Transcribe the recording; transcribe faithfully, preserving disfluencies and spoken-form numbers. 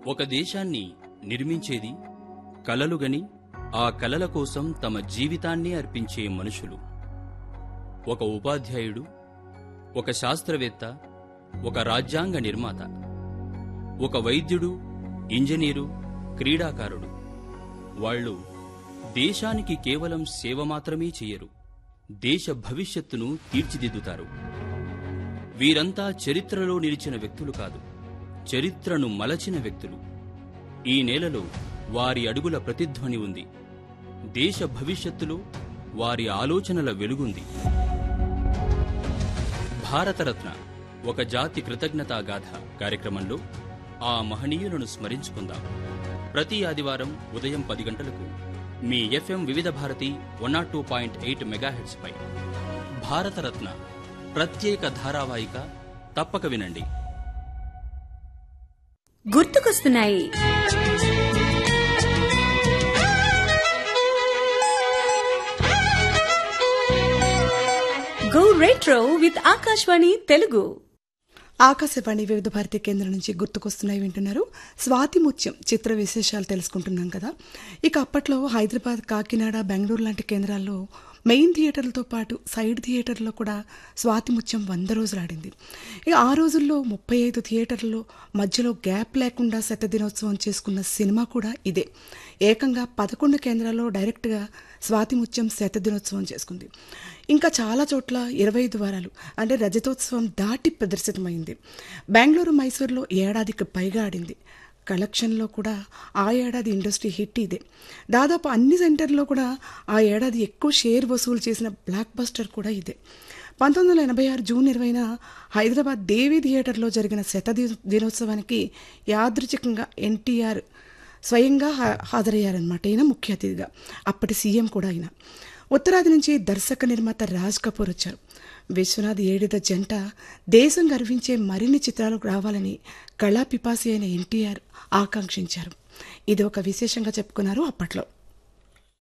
ఒక దేశాన్ని నిర్మించేది కలలుగని ఆ కలల కోసం తమ జీవితాన్ని అర్పించే మనుషులు. ఒక ఉపాధ్యాయుడు, ఒక శాస్త్రవేత్త, ఒక రాజ్యాంగ నిర్మాత, ఒక వైద్యుడు, ఇంజనీరు, క్రీడాకారుడు. వాళ్ళు దేశానికి కేవలం సేవ మాత్రమే చెయ్యరు, దేశ భవిష్యత్తును తీర్చిదిద్దుతారు. వీరంతా చరిత్రలో నిలిచిన వ్యక్తులు కాదు, చరిత్రను మలచిన వ్యక్తులు. ఈ నేలలో వారి అడుగుల ప్రతిధ్వని ఉంది. దేశ భవిష్యత్తులో వారి ఆలోచనల వెలుగుంది. భారతరత్న ఒక జాతి కృతజ్ఞతా గాథ కార్యక్రమంలో ఆ మహనీయులను స్మరించుకుందాం. ప్రతి ఆదివారం ఉదయం పది గంటలకు మీ ఎఫ్ఎం వివిధ Bharati one not two point eight megahertz పై భారతరత్న ప్రత్యేక ధారావాహిక తప్పక వినండి. గుర్తుకొస్తున్నాయి. Go retro with Akashvani Telugu. Akashvani వివిధ భారతి కేంద్రం నుంచి గుర్తుకొస్తున్నాయి వింటున్నారు. స్వాతి ముత్యం చిత్ర విశేషాలు తెలుసుకుంటున్నాం కదా. ఇక అప్పట్లో హైదరాబాద్, కాకినాడ, బెంగళూరు లాంటి కేంద్రాల్లో మెయిన్ థియేటర్లతో పాటు సైడ్ థియేటర్లో కూడా స్వాతి ముత్యం వంద రోజులు ఆడింది. ఇక ఆ రోజుల్లో ముప్పై ఐదు థియేటర్లలో మధ్యలో గ్యాప్ లేకుండా శత దినోత్సవం చేసుకున్న సినిమా కూడా ఇదే. ఏకంగా పదకొండు కేంద్రాల్లో డైరెక్ట్గా స్వాతి ముత్యం శత దినోత్సవం చేసుకుంది. ఇంకా చాలా చోట్ల ఇరవై ఐదు వారాలు అంటే రజతోత్సవం దాటి ప్రదర్శితమైంది. బెంగళూరు, మైసూరులో ఏడాదికి పైగా ఆడింది. కలెక్షన్లో కూడా ఆ ఏడాది ఇండస్ట్రీ హిట్ ఇదే. దాదాపు అన్ని సెంటర్లో కూడా ఆ ఏడాది ఎక్కువ షేర్ వసూలు చేసిన బ్లాక్ బస్టర్ కూడా ఇదే. పంతొమ్మిది వందల ఎనభై ఆరు జూన్ ఇరవైన హైదరాబాద్ దేవి థియేటర్లో జరిగిన శత దినోత్సవానికి యాదృచ్ఛికంగా ఎన్టీఆర్ స్వయంగా హాజరయ్యారనమాట. ఈయన ముఖ్య అతిథిగా, అప్పటి సీఎం కూడా ఆయన. ఉత్తరాది నుంచి దర్శక నిర్మాత రాజ్ కపూర్ వచ్చారు. విశ్వనాథ్ ఏడిద జంట దేశం గర్వించే మరిన్ని చిత్రాలు రావాలని కళా పిపాసి అయిన ఎన్టీఆర్ ఆకాంక్షించారు. ఇది ఒక విశేషంగా చెప్పుకున్నారు అప్పట్లో.